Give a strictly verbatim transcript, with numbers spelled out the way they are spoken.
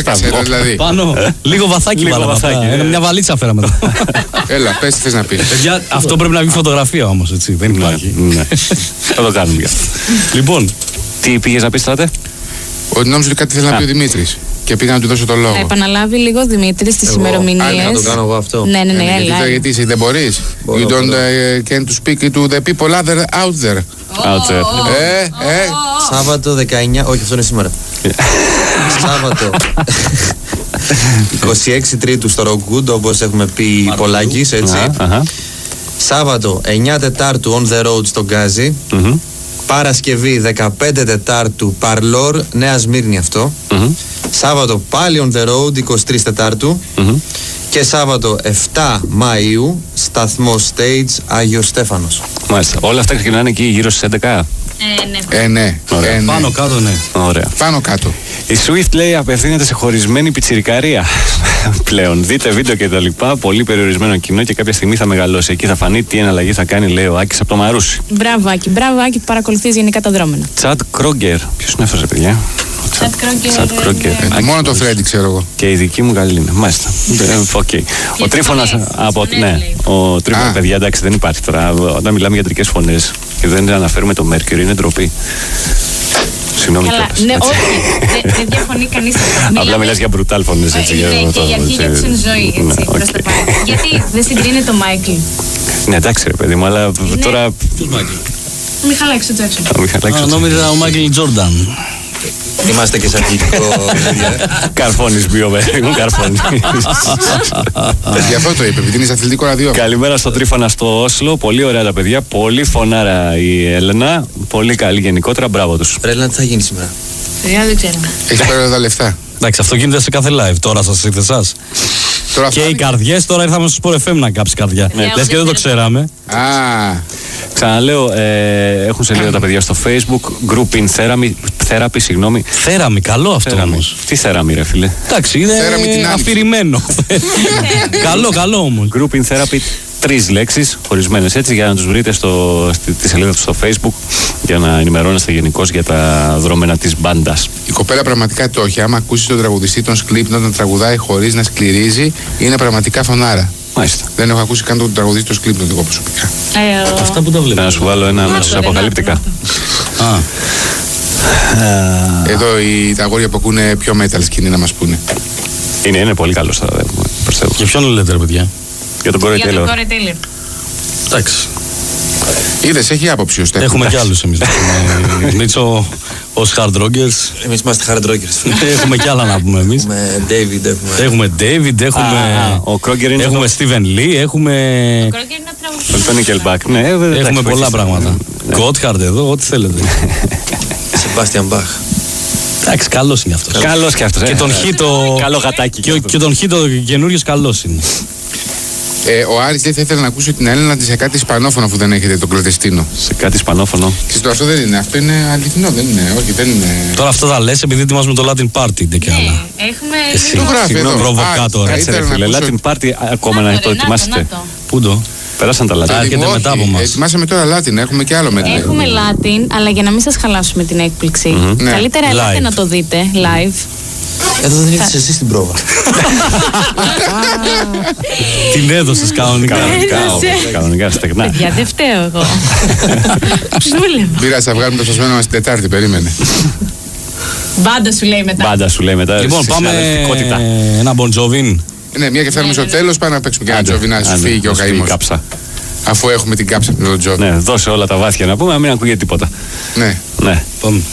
κασέτα δηλαδή. Πάνω, λίγο βαθάκι βάλαμε. Μια βαλίτσα φέραμε. Έλα, πες τι θες να πεις. Αυτό πρέπει να βγει φωτογραφία όμως, έτσι. Δεν υπάρχει. Θα το κάνουμε γι' αυτό. Λοιπόν, τι πήγες να πεις τότε? Ότι νόμιζα ότι κάτι θέλει να πει ο Δημήτρης. Και πήγα να του δώσω το λόγο. Να επαναλάβει λίγο ο Δημήτρης τις ημερομηνίες. Να το κάνω εγώ αυτό. Ναι, ναι, ναι, έλα. Γιατί εσύ δεν μπορείς. You don't can to speak to the people other out there. Out there. Ε, ε. Σάββατο δεκαεννιά, όχι αυτό είναι σήμερα. Σάββατο είκοσι έξι Τρίτου στο Rockwood, όπως έχουμε πει πολλάκις, έτσι. Σάββατο εννιά Τετάρτου on the road στο Γκάζι. Παρασκευή δεκαπέντε Τετάρτου Παρλόρ, Νέα Σμύρνη αυτό. Mm-hmm. Σάββατο πάλι on the road είκοσι τρεις Τετάρτου. Mm-hmm. Και Σάββατο επτά Μαΐου σταθμό Stage Άγιος Στέφανος. Μάλιστα. Όλα αυτά ξεκινάνε εκεί γύρω στις έντεκα. Ε, ναι. Ε, ναι. Ε, ναι. Πάνω κάτω, ναι. Ωραία. Πάνω κάτω. Η Swift λέει απευθύνεται σε χωρισμένη πιτσιρικαρία πλέον. Δείτε βίντεο και τα λοιπά. Πολύ περιορισμένο κοινό και κάποια στιγμή θα μεγαλώσει. Εκεί θα φανεί τι εναλλαγή θα κάνει, λέει ο Άκης από το Μαρούσι. Μπράβο, Άκη. Μπράβο, Άκη, που παρακολουθείς γενικά τα δρόμενα. Τσάτ Κρόγκερ. Ποιος είναι αυτός, παιδιά? Τσάτ Κρόγκερ. Μόνο το Φρέντι ξέρω εγώ. Και η δική μου καλή είναι. Μάλιστα. Ο Τρίφωνας από. Ναι, ο Τρίφωνας, παιδιά, εντάξει, δεν υπάρχει τώρα. Όταν μιλάμε για ιατρικές φωνές και δεν αναφέρουμε το Mercury, είναι ντροπή. Συγγνώμη. Ναι, όχι. Δεν διαφωνεί κανείς αυτό. Απλά μιλάς για μπρουτάλ φωνές, έτσι. Ναι, και για αρχή για την ζωή, έτσι. Προς τα πάνω. Γιατί δεν συγκρίνεται το Μάικλ? Ναι, εντάξει, ρε παιδί μου, αλλά τώρα. Ποιος Μάικλ? Ο Μιχαλάκης ο Τζάκσον. Νόμιζα ο Μάικλ Τζόρνταν. Είμαστε και σε αθλητικό. Καρφώνεις βιομέρι μου, καρφώνεις. Γι' αυτό το είπε, επειδή είναι σε αθλητικό ραδιό. Καλημέρα στο Τρίφωνα στο Όσλο. Πολύ ωραία τα παιδιά. Πολύ φωνάρα η Έλενα. Πολύ καλή γενικότερα. Μπράβο τους. Ρε Έλενα, τι θα γίνει σήμερα? Δεν ξέρω. Έχεις πάρει τα λεφτά. Εντάξει, αυτό γίνεται σε κάθε live. Τώρα σας ήρθε εσάς. Και οι καρδιές, τώρα ήρθαμε στο Sport εφ εμ να κάψει καρδιά. Λες και δεν το ξέραμε. Α, ξαναλέω, ε, έχουν σελίδα τα παιδιά στο Facebook. Group in Therapy, therapy συγγνώμη. Θέραμη, καλό αυτό όμως. Τι θέραμη, ρε φίλε? Εντάξει, είναι αφηρημένο. Καλό, καλό όμως. Group in Therapy, τρεις λέξεις χωρισμένες έτσι, για να τους βρείτε στο, στη, τη σελίδα του στο Facebook, για να ενημερώνεστε γενικώς για τα δρόμενα της μπάντας. Η κοπέλα πραγματικά το έχει. Άμα ακούσει τον τραγουδιστή τον Slipknot να τραγουδάει χωρίς να σκληρίζει, είναι πραγματικά φωνάρα. Μάλιστα. Δεν έχω ακούσει καν τον τραγουδιστή τον Slipknot εγώ προσωπικά. Ε, Αυτά που τα βλέπω. Να σου βάλω ένα αμέσως αποκαλυπτικά. Α. Εδώ οι, τα αγόρια που ακούνε πιο metal σκηνή να μας πούνε. Είναι, είναι πολύ καλός τώρα, πιστεύω. Για ποιον λέτε, ρε παιδιά? Για τον Corey Taylor. Εντάξει. Είδες, έχει άποψη ο Στέφανος. Έχουμε κι άλλους εμείς. Μίτσο ως hard rockers. Εμείς είμαστε hard rockers. Έχουμε κι άλλα να πούμε εμείς. Έχουμε David, έχουμε. Έχουμε David, έχουμε. Ο Κρόγκερ είναι. Έχουμε Steven Lee, έχουμε. Το Nickelback. Ναι, έχουμε πολλά πράγματα. Gotthard εδώ, ό,τι θέλετε. Sebastian Bach. Εντάξει, καλός είναι αυτός. Καλός και αυτός. Και τον Χίτο. Καλό γατάκι. Και τον Χίτο καινούριος καλός είναι. Ε, ο Άρης δεν θα ήθελε να ακούσει την Έλληνα σε κάτι ισπανόφωνο αφού δεν έχετε τον κλωτεστίνο. Σε κάτι ισπανόφωνο. Ξέρετε, αυτό δεν είναι. Αυτό είναι αληθινό, δεν είναι. Όχι, δεν είναι. Τώρα αυτά τα λες επειδή ετοιμάζουμε το Latin Party, δεν και άλλα. Έχουμε. Εσύ το γράφει εδώ. Προβοκάτορα. Κάτσε ρε φίλε, Latin Party ακόμα να το ετοιμάσετε. Πού το? Πέρασαν τα Latin. Έρχεται μετά από μας. Ετοιμάσαμε τώρα Latin, έχουμε και άλλο μετά. Έχουμε Latin, αλλά για να μην σας χαλάσουμε την έκπληξη, καλύτερα ελάτε να το δείτε live. Εδώ δεν ήρθες εσύ στην πρόβα. Την έδωσες κανονικά. Κανονικά, στεγνά. Για δεν φταίω εγώ. Δούλευα. Πήρας, θα βγάλουμε το σωσμένο μας την Τετάρτη, περίμενε. Μπάντα σου λέει μετά. Μπάντα σου λέει μετά. Λοιπόν, πάμε ένα Bon Jovi. Ναι, μια και φτάνουμε στο τέλος, πάμε να παίξουμε και ένα Jovi να σου φύγει και ο καημός. Αφού έχουμε την κάψα από τον Jovi. Ναι, δώσε όλα τα βάθια να πούμε, να μην ακούγεται τίποτα. Ναι. Ναι. Πάμε.